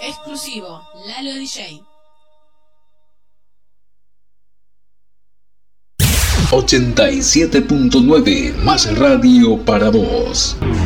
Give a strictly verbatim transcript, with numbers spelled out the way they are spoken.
exclusivo, Lalo D J. ochenta y siete punto nueve más radio para vos.